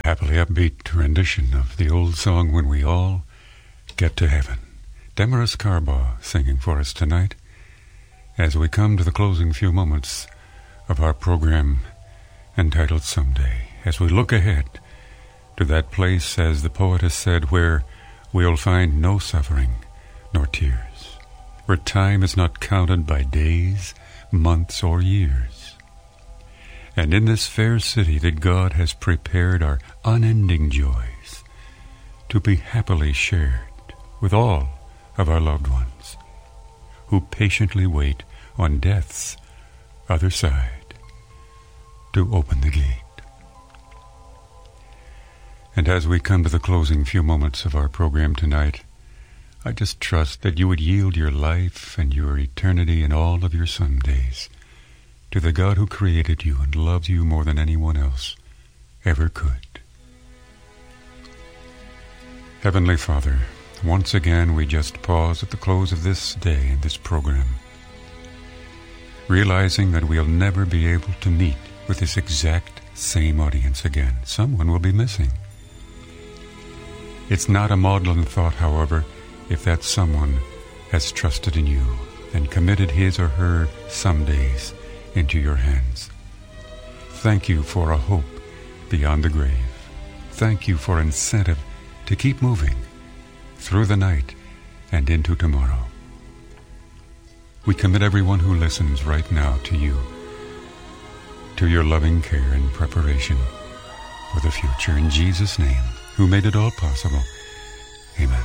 happily upbeat rendition of the old song When We All Get to Heaven. Damaris Carbaugh singing for us tonight as we come to the closing few moments of our program entitled Someday, as we look ahead to that place, as the poet has said, where we'll find no suffering nor tears, where time is not counted by days, months, or years. And in this fair city that God has prepared are unending joys to be happily shared with all of our loved ones who patiently wait on death's other side to open the gate. And as we come to the closing few moments of our program tonight, I just trust that you would yield your life and your eternity and all of your somedays to the God who created you and loves you more than anyone else ever could. Heavenly Father, once again we just pause at the close of this day and this program, realizing that we'll never be able to meet with this exact same audience again. Someone will be missing. It's not a maudlin thought, however, if that someone has trusted in you and committed his or her somedays into your hands. Thank you for a hope beyond the grave. Thank you for incentive to keep moving through the night and into tomorrow. We commit everyone who listens right now to you, to your loving care and preparation for the future. In Jesus' name, who made it all possible. Amen.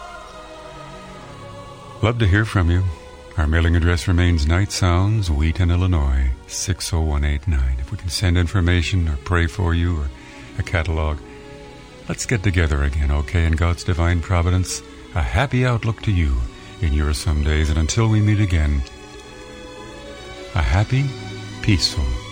Love to hear from you. Our mailing address remains Night Sounds, Wheaton, Illinois, 60189. If we can send information or pray for you or a catalog, let's get together again, okay? In God's divine providence, a happy outlook to you in your some days. And until we meet again, a happy, peaceful,